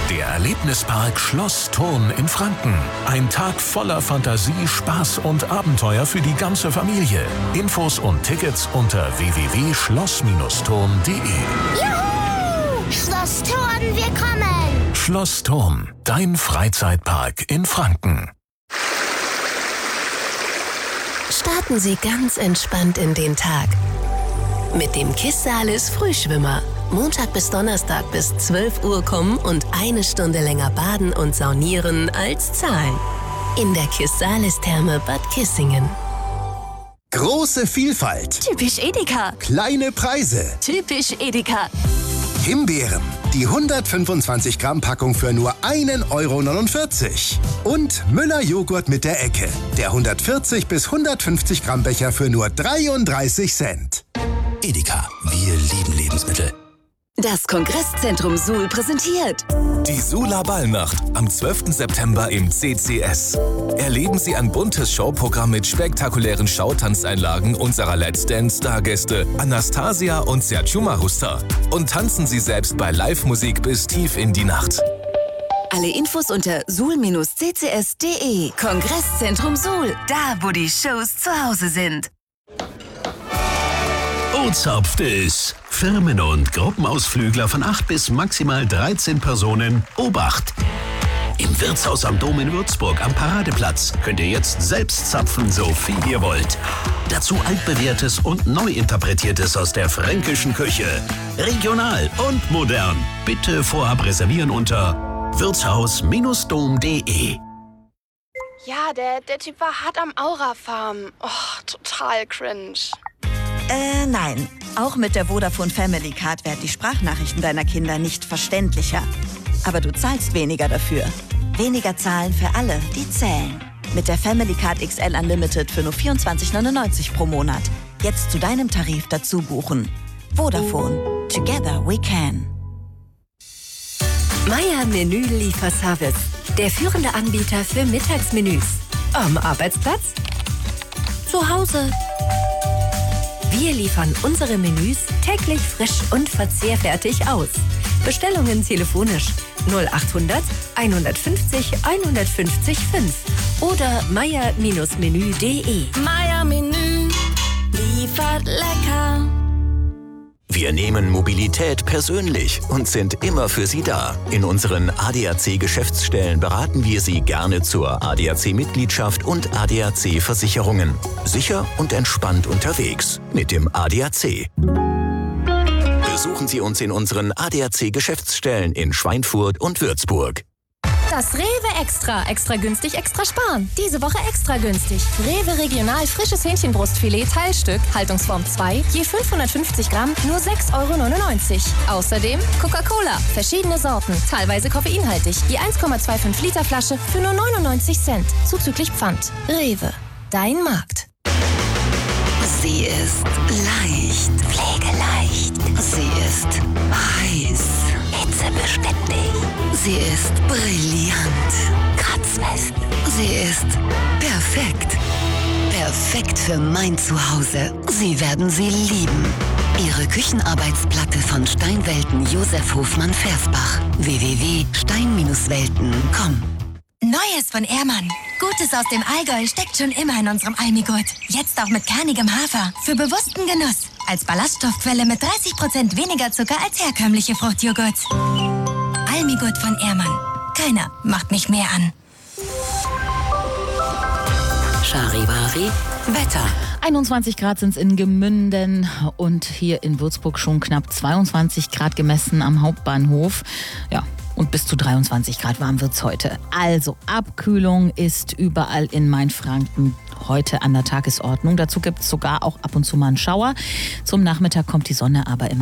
Der Erlebnispark Schloss Thurn in Franken. Ein Tag voller Fantasie, Spaß und Abenteuer für die ganze Familie. Infos und Tickets unter www.schloss-thurn.de. Juhu! Schloss Thurn, wir kommen! Schloss Thurn, dein Freizeitpark in Franken. Starten Sie ganz entspannt in den Tag. Mit dem Kissalis Frühschwimmer. Montag bis Donnerstag bis 12 Uhr kommen und 1 Stunde länger baden und saunieren als zahlen. In der Kissalis-Therme Bad Kissingen. Große Vielfalt. Typisch Edeka. Kleine Preise. Typisch Edeka. Himbeeren. Die 125 Gramm Packung für nur 1,49 €. Und Müller Joghurt mit der Ecke. Der 140 bis 150 Gramm Becher für nur 33 Cent. Edeka. Wir lieben Lebensmittel. Das Kongresszentrum Suhl präsentiert Die Suhler Ballnacht am 12. September im CCS. Erleben Sie ein buntes Showprogramm mit spektakulären Schautanzeinlagen unserer Let's Dance-Stargäste Anastasia und Sergio Mahusta. Und tanzen Sie selbst bei Live-Musik bis tief in die Nacht. Alle Infos unter suhl-ccs.de. Kongresszentrum Suhl, da wo die Shows zu Hause sind. Ozapft es. Firmen- und Gruppenausflügler von 8 bis maximal 13 Personen. Obacht! Im Wirtshaus am Dom in Würzburg am Paradeplatz könnt ihr jetzt selbst zapfen, so viel ihr wollt. Dazu altbewährtes und neu interpretiertes aus der fränkischen Küche. Regional und modern. Bitte vorab reservieren unter wirtshaus-dom.de. Ja, der Typ war hart am Aura-Farm. Oh, total cringe. Nein. Auch mit der Vodafone Family Card werden die Sprachnachrichten deiner Kinder nicht verständlicher. Aber du zahlst weniger dafür. Weniger zahlen für alle, die zählen. Mit der Family Card XL Unlimited für nur 24,99 € pro Monat. Jetzt zu deinem Tarif dazu buchen. Vodafone. Together we can. Meier Menü Lieferservice. Der führende Anbieter für Mittagsmenüs. Am Arbeitsplatz? Zu Hause? Wir liefern unsere Menüs täglich frisch und verzehrfertig aus. Bestellungen telefonisch 0800 150 150 5 oder meier-menü.de. Meier Menü liefert lecker. Wir nehmen Mobilität persönlich und sind immer für Sie da. In unseren ADAC-Geschäftsstellen beraten wir Sie gerne zur ADAC-Mitgliedschaft und ADAC-Versicherungen. Sicher und entspannt unterwegs mit dem ADAC. Besuchen Sie uns in unseren ADAC-Geschäftsstellen in Schweinfurt und Würzburg. Das Rewe Extra. Extra günstig, extra sparen. Diese Woche extra günstig. Rewe Regional frisches Hähnchenbrustfilet Teilstück, Haltungsform 2, je 550 Gramm, nur 6,99 €. Außerdem Coca-Cola, verschiedene Sorten, teilweise koffeinhaltig, je 1,25 Liter Flasche für nur 99 Cent, zuzüglich Pfand. Rewe, dein Markt. Sie ist leicht, pflegeleicht. Sie ist heiß, hitzebeständig. Sie ist brillant, kratzfest. Sie ist perfekt. Perfekt für mein Zuhause. Sie werden sie lieben. Ihre Küchenarbeitsplatte von Steinwelten Josef Hofmann Versbach. www.stein-welten.com. Neues von Ehrmann. Gutes aus dem Allgäu steckt schon immer in unserem Almigurt. Jetzt auch mit kernigem Hafer. Für bewussten Genuss. Als Ballaststoffquelle mit 30% weniger Zucker als herkömmliche Fruchtjoghurts. Almigurt von Ehrmann. Keiner macht mich mehr an. Charivari, Wetter. 21 Grad sind es in Gemünden und hier in Würzburg schon knapp 22 Grad gemessen am Hauptbahnhof. Ja. Und bis zu 23 Grad warm wird's heute. Also Abkühlung ist überall in Mainfranken heute an der Tagesordnung. Dazu gibt's sogar auch ab und zu mal einen Schauer. Zum Nachmittag kommt die Sonne aber immer